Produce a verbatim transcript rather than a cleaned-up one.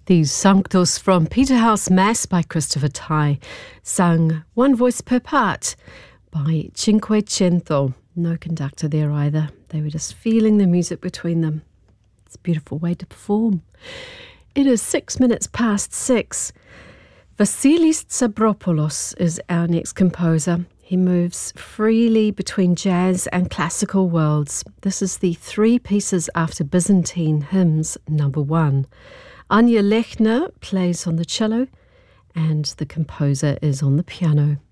These Sanctus from Peterhouse Mass by Christopher Tye, sung one voice per part by Cinquecento. No conductor there either. They were just feeling the music between them. It's a beautiful way to perform. It is six minutes past six. Vasilis Tsabropoulos is our next composer. He moves freely between jazz and classical worlds. This is the Three Pieces After Byzantine Hymns number one. Anya Lechner plays on the cello and the composer is on the piano.